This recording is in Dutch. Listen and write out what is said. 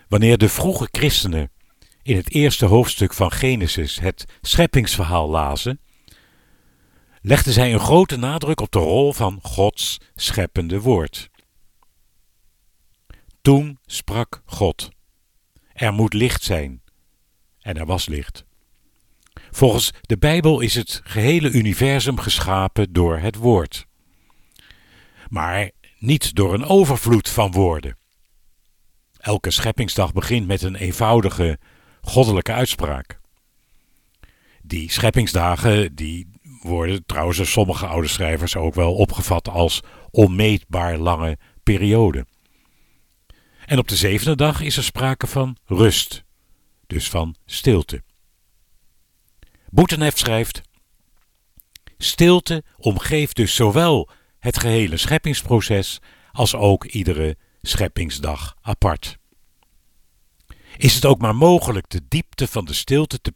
Wanneer de vroege christenen in het eerste hoofdstuk van Genesis het scheppingsverhaal lazen, legden zij een grote nadruk op de rol van Gods scheppende woord. Toen sprak God: er moet licht zijn. En er was licht. Volgens de Bijbel is het gehele universum geschapen door het woord. Maar niet door een overvloed van woorden. Elke scheppingsdag begint met een eenvoudige goddelijke uitspraak. Die scheppingsdagen die worden trouwens door sommige oude schrijvers ook wel opgevat als onmeetbaar lange perioden. En op de zevende dag is er sprake van rust, dus van stilte. Boetenheft schrijft: stilte omgeeft dus zowel het gehele scheppingsproces als ook iedere scheppingsdag apart. Is het ook maar mogelijk de diepte van de stilte te